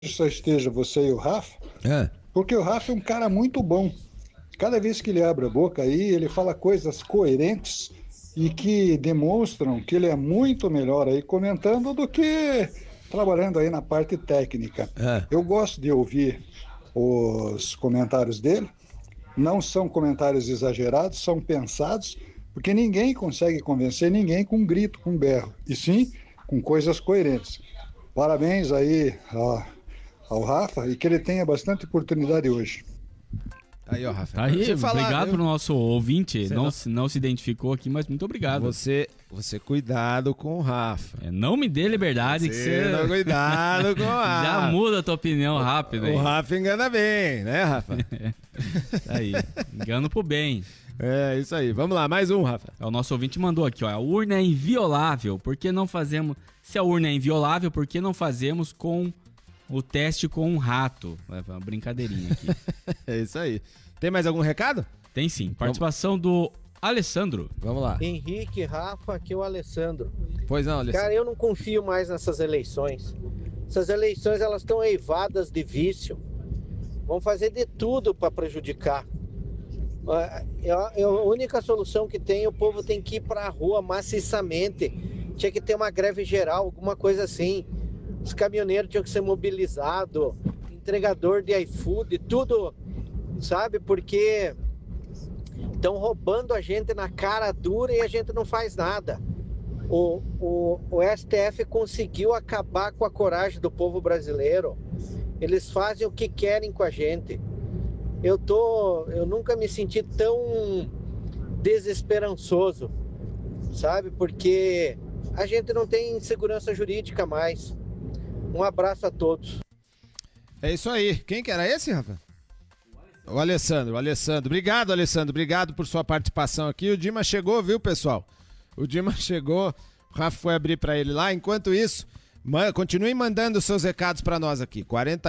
só esteja você e o Rafa, porque o Rafa é um cara muito bom. Cada vez que ele abre a boca aí, ele fala coisas coerentes e que demonstram que ele é muito melhor aí comentando do que trabalhando aí na parte técnica. Eu gosto de ouvir os comentários dele, não são comentários exagerados, são pensados, porque ninguém consegue convencer ninguém com grito, com berro, e sim com coisas coerentes. Parabéns aí ao Rafa e que ele tenha bastante oportunidade hoje. Aí, ó, Rafa. Tá aí, obrigado pro nosso ouvinte. Você Não se identificou aqui, mas muito obrigado. Você cuidado com o Rafa. Não me dê liberdade que você... Não, cuidado com o Rafa. Já muda a tua opinião rápido aí. O Rafa engana bem, né, Rafa? Aí, engano pro bem. É, isso aí. Vamos lá, mais um, Rafa. O nosso ouvinte mandou aqui, ó. A urna é inviolável, por que não fazemos... Se a urna é inviolável, por que não fazemos com o teste com um rato? Uma brincadeirinha aqui. É isso aí. Tem mais algum recado? Tem sim. Participação do Alessandro. Vamos lá. Henrique, Rafa, aqui é o Alessandro. Pois não, Alessandro. Cara, eu não confio mais nessas eleições. Essas eleições, elas estão eivadas de vício. Vão fazer de tudo para prejudicar. A única solução que tem, o povo tem que ir para a rua maciçamente. Tinha que ter uma greve geral, alguma coisa assim. Os caminhoneiros tinham que ser mobilizados, entregador de iFood, tudo, sabe? Porque estão roubando a gente na cara dura e a gente não faz nada. O STF conseguiu acabar com a coragem do povo brasileiro. Eles fazem o que querem com a gente. Eu nunca me senti tão desesperançoso, sabe? Porque a gente não tem segurança jurídica mais. Um abraço a todos. É isso aí. Quem que era esse, Rafa? O Alessandro. Obrigado, Alessandro. Obrigado por sua participação aqui. O Dima chegou, viu, pessoal? O Dima chegou. O Rafa foi abrir para ele lá. Enquanto isso, continuem mandando seus recados para nós aqui.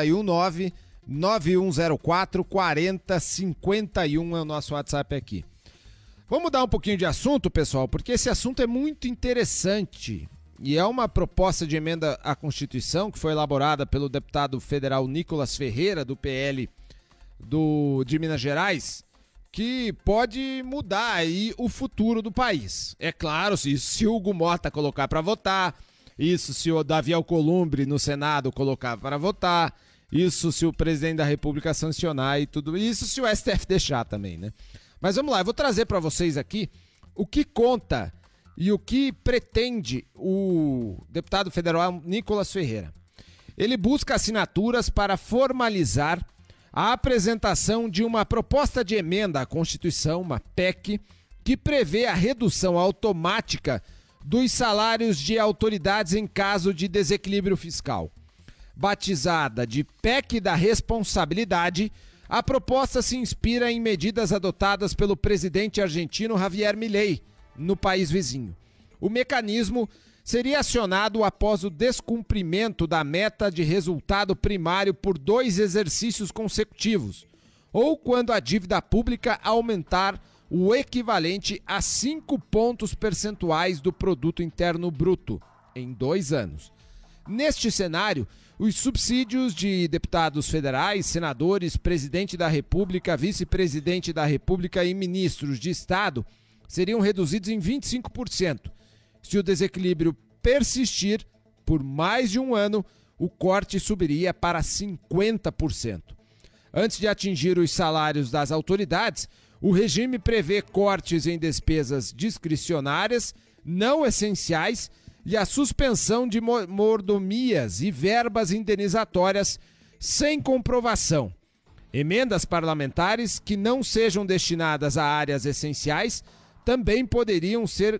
419-9104-4051 é o nosso WhatsApp aqui. Vamos mudar um pouquinho de assunto, pessoal, porque esse assunto é muito interessante. E é uma proposta de emenda à Constituição que foi elaborada pelo deputado federal Nicolas Ferreira, do PL de Minas Gerais, que pode mudar aí o futuro do país. É claro, se o Hugo Mota colocar para votar, isso se o Davi Alcolumbre no Senado colocar para votar, isso se o presidente da República sancionar e tudo isso, se o STF deixar também, né? Mas vamos lá, eu vou trazer para vocês aqui o que conta e o que pretende o deputado federal Nicolas Ferreira. Ele busca assinaturas para formalizar a apresentação de uma proposta de emenda à Constituição, uma PEC, que prevê a redução automática dos salários de autoridades em caso de desequilíbrio fiscal. Batizada de PEC da responsabilidade, a proposta se inspira em medidas adotadas pelo presidente argentino Javier Milei no país vizinho. O mecanismo seria acionado após o descumprimento da meta de resultado primário por 2 exercícios consecutivos, ou quando a dívida pública aumentar o equivalente a 5 pontos percentuais do produto interno bruto em 2 anos. Neste cenário, os subsídios de deputados federais, senadores, presidente da República, vice-presidente da República e ministros de Estado seriam reduzidos em 25%. Se o desequilíbrio persistir por mais de um ano, o corte subiria para 50%. Antes de atingir os salários das autoridades, o regime prevê cortes em despesas discricionárias, não essenciais e a suspensão de mordomias e verbas indenizatórias sem comprovação. Emendas parlamentares que não sejam destinadas a áreas essenciais também poderiam ser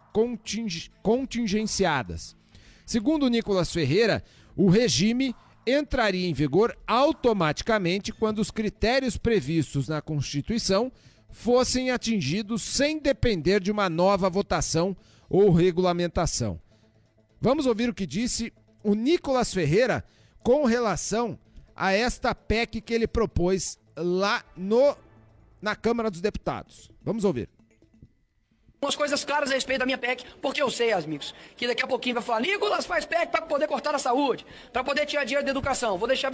contingenciadas. Segundo Nicolas Ferreira, o regime entraria em vigor automaticamente quando os critérios previstos na Constituição fossem atingidos sem depender de uma nova votação ou regulamentação. Vamos ouvir o que disse o Nicolas Ferreira com relação a esta PEC que ele propôs lá na Câmara dos Deputados. Vamos ouvir. Umas coisas claras a respeito da minha PEC, porque eu sei, amigos, que daqui a pouquinho vai falar, Nicolas faz PEC para poder cortar a saúde, para poder tirar dinheiro da educação. Vou deixar